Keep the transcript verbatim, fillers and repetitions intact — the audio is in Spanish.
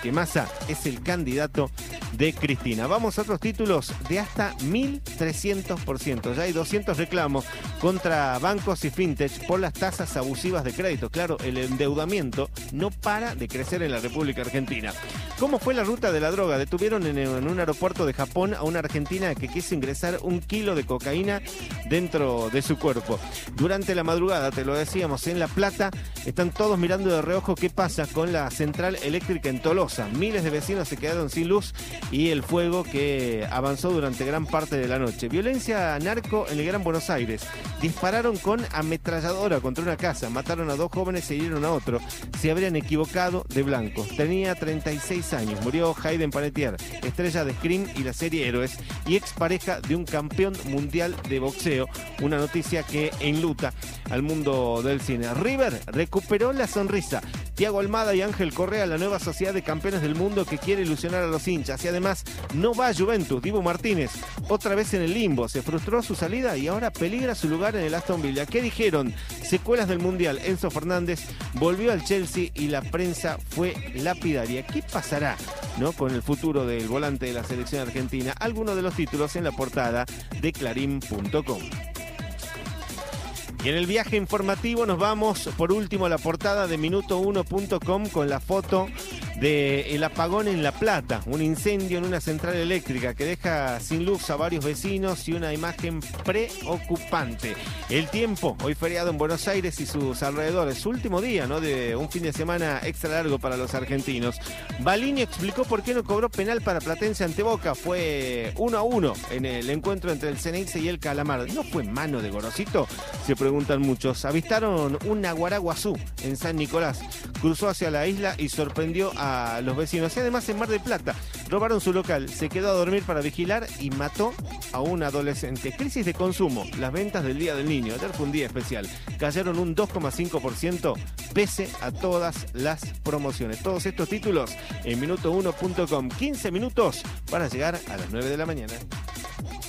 que Massa es el candidato de Cristina. Vamos a otros títulos de hasta mil trescientos por ciento. Ya hay doscientos reclamos contra bancos y fintech por las tasas abusivas de crédito. Claro, el endeudamiento no para de crecer en la República Argentina. ¿Cómo fue la ruta de la droga? Detuvieron en, en un aeropuerto de Japón a una argentina que quiso ingresar un kilo de cocaína dentro de su cuerpo. Durante la madrugada, te lo decíamos, en La Plata, están todos mirando de reojo qué pasa con la central eléctrica en Tolosa. Miles de vecinos se quedaron sin luz y el fuego que avanzó durante gran parte de la noche. Violencia narco en el Gran Buenos Aires. Dispararon con ametralladora contra una casa, mataron a dos jóvenes y hirieron a otro. Se habrían equivocado de blanco. Tenía treinta y seis años, murió Hayden Panettiere, estrella de Scream y la serie Héroes, y expareja de un campeón mundial de boxeo. Una noticia que enluta al mundo del cine. River recuperó la sonrisa. Thiago Almada y Ángel Correa, la nueva sociedad de campeones del mundo que quiere ilusionar a los hinchas. Y además, no va a Juventus. Dibu Martínez, otra vez en el limbo. Se frustró su salida y ahora peligra su lugar en el Aston Villa. ¿Qué dijeron? Secuelas del Mundial. Enzo Fernández volvió al Chelsea y la prensa fue lapidaria. ¿Qué pasará, no, con el futuro del volante de la selección argentina? Algunos de los títulos en la portada de clarín punto com. Y en el viaje informativo nos vamos por último a la portada de minuto uno punto com con la foto del apagón en La Plata, un incendio en una central eléctrica que deja sin luz a varios vecinos y una imagen preocupante. El tiempo, hoy feriado en Buenos Aires y sus alrededores, su último día, ¿no?, de un fin de semana extra largo para los argentinos. Balini explicó por qué no cobró penal para Platense ante Boca. Fue uno a uno en el encuentro entre el Ceneice y el Calamar. ¿No fue mano de Gorosito?, se preguntan muchos. Avistaron un naguaraguazú en San Nicolás. Cruzó hacia la isla y sorprendió a los vecinos. Y además en Mar del Plata robaron su local, se quedó a dormir para vigilar y mató a un adolescente. Crisis de consumo. Las ventas del Día del Niño, ayer fue un día especial, cayeron un dos coma cinco por ciento pese a todas las promociones. Todos estos títulos en minuto uno punto com. quince minutos para llegar a las nueve de la mañana.